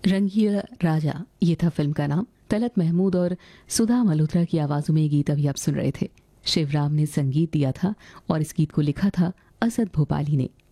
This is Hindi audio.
रंगीला राजा, ये था फिल्म का नाम। तलत महमूद और सुधा मल्होत्रा की आवाज़ों में ये गीत अभी आप सुन रहे थे। शिवराम ने संगीत दिया था और इस गीत को लिखा था असद भोपाली ने।